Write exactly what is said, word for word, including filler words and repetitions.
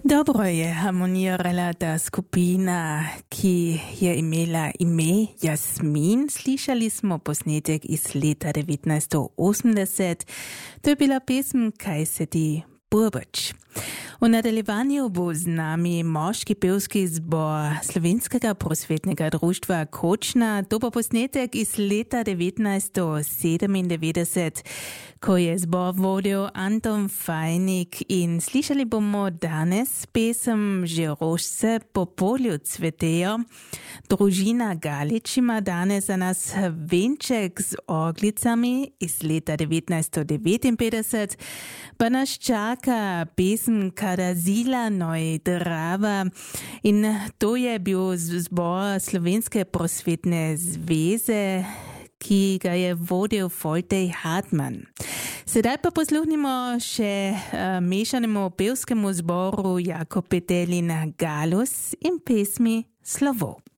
Dobro je harmonirala ta skupina, ki je imela ime Jasmin. Slišali smo posnetek iz leta devetnajststo osemdeset. To je bila pesem Kaj se ti Burbač. V nadaljevanju bo z nami moški pevski zbor Slovenskega prosvetnega društva Kočna. To bo posnetek iz leta devetnajststo sedemindevetdeset, ko je zbor vodil Anton Fajnik, in slišali bomo danes pesem Že rožce po polju cvetejo. Družina Galič ima danes za nas venček z orglicami iz leta devetnajststo devetinpetdeset, pa nas čaka pesem Kada zila noj drava, in to je bil zbor Slovenske prosvetne zveze, ki ga je vodil Foltej Hartmann. Sedaj pa posluhnimo še uh, mešanemu pevskemu zboru Jakob Petelin Galus in pesmi Slovo.